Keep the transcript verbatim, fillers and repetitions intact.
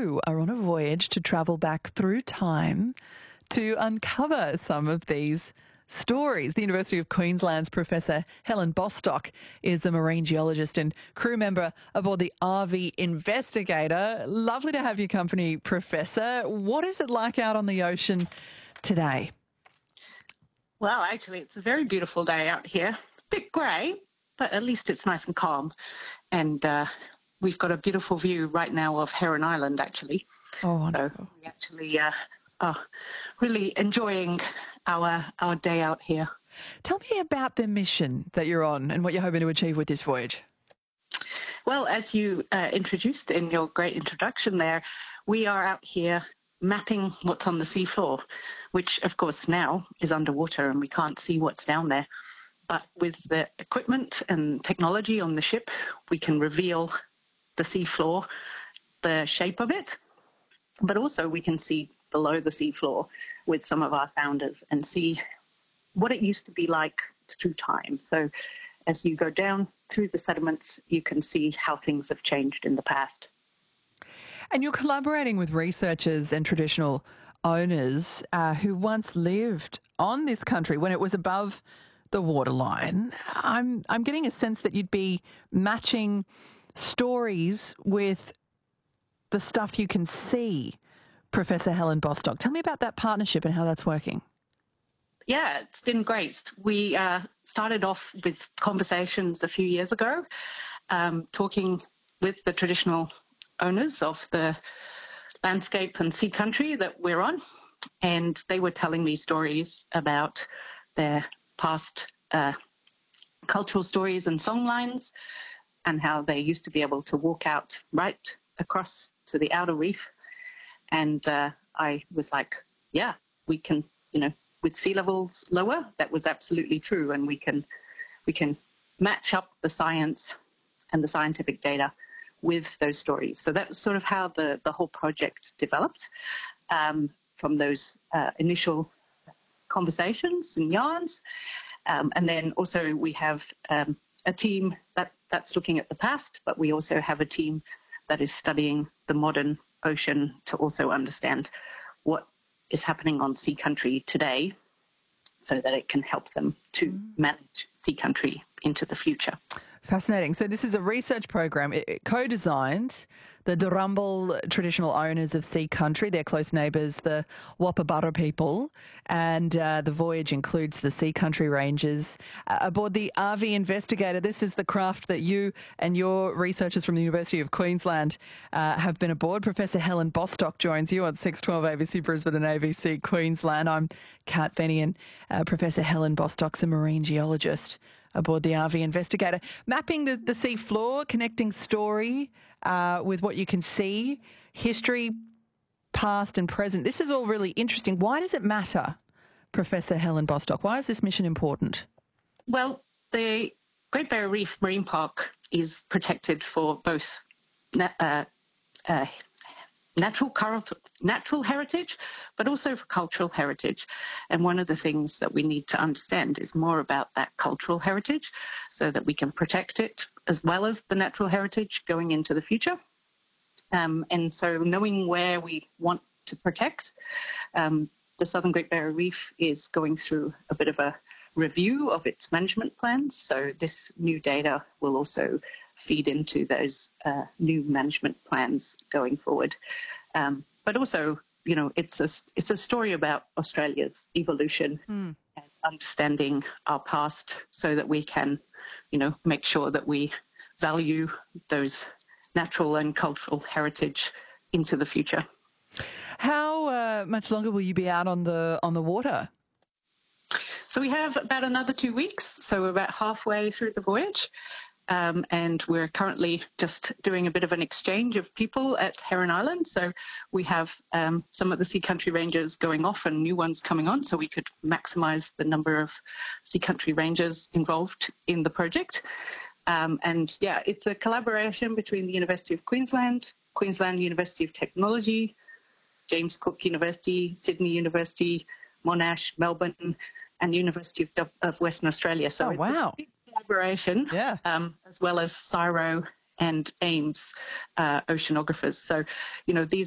you are on a voyage to travel back through time to uncover some of these stories. The University of Queensland's Professor Helen Bostock is a marine geologist and crew member aboard the R V Investigator. Lovely to have your company, Professor. What is it like out on the ocean today? Well, actually, it's a very beautiful day out here. A bit grey, but at least it's nice and calm. And uh, we've got a beautiful view right now of Heron Island, actually. Oh, wonderful. So we actually uh, are really enjoying our our day out here. Tell me about the mission that you're on and what you're hoping to achieve with this voyage. Well, as you uh, introduced in your great introduction there, we are out here mapping what's on the seafloor, which, of course, now is underwater and we can't see what's down there. But with the equipment and technology on the ship, we can reveal the seafloor, the shape of it, but also we can see below the seafloor with some of our founders and see what it used to be like through time. So as you go down through the sediments, you can see how things have changed in the past. And you're collaborating with researchers and traditional owners uh, who once lived on this country when it was above the waterline. I'm I'm getting a sense that you'd be matching stories with the stuff you can see, Professor Helen Bostock. Tell me about that partnership and how that's working. Yeah, it's been great. We uh, started off with conversations a few years ago, um, talking with the traditional owners of the landscape and sea country that we're on, and they were telling me stories about their past uh, cultural stories and songlines and how they used to be able to walk out right across to the outer reef. And uh, I was like, yeah, we can, you know, with sea levels lower, that was absolutely true. And we can, we can match up the science and the scientific data with those stories. So that was sort of how the, the whole project developed um, from those uh, initial conversations and yarns. Um, and then also we have um, a team that, that's looking at the past, but we also have a team that is studying the modern ocean to also understand what is happening on sea country today so that it can help them to manage sea country into the future. Fascinating. So this is a research program it, it co-designed the Darumbal traditional owners of sea country, their close neighbours, the Wapabara people, and uh, the voyage includes the sea country rangers. Uh, aboard the R V Investigator, this is the craft that you and your researchers from the University of Queensland uh, have been aboard. Professor Helen Bostock joins you on six twelve A B C Brisbane and A B C Queensland. I'm Kat Fenny, and uh, Professor Helen Bostock's a marine geologist aboard the R V Investigator, mapping the, the sea floor, connecting story uh, with what you can see, history, past and present. This is all really interesting. Why does it matter, Professor Helen Bostock? Why is this mission important? Well, the Great Barrier Reef Marine Park is protected for both na- uh, uh, natural current, natural heritage, but also for cultural heritage. And one of the things that we need to understand is more about that cultural heritage so that we can protect it as well as the natural heritage going into the future. Um, and so knowing where we want to protect, um, the Southern Great Barrier Reef is going through a bit of a review of its management plans. So this new data will also feed into those uh, new management plans going forward. Um, but also, you know, it's a, it's a story about Australia's evolution mm. and understanding our past so that we can, you know, make sure that we value those natural and cultural heritage into the future. How uh, much longer will you be out on the on the water? So we have about another two weeks. So we're about halfway through the voyage. Um, and we're currently just doing a bit of an exchange of people at Heron Island. So we have um, some of the sea country rangers going off and new ones coming on, so we could maximise the number of sea country rangers involved in the project. Um, and yeah, it's a collaboration between the University of Queensland, Queensland University of Technology, James Cook University, Sydney University, Monash, Melbourne, and University of, of Western Australia. So oh, it's wow. a big collaboration, yeah. um, as well as CSIRO and AIMS uh, oceanographers. So, you know, these